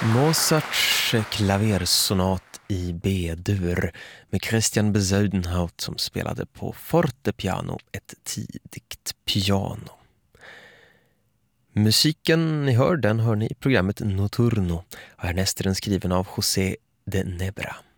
Mozarts klaversonat i B-dur med Christian Bezuidenhout som spelade på fortepiano, ett tidigt piano. Musiken ni hör, den hör ni i programmet Notturno och härnäst är den skriven av José de Nebra.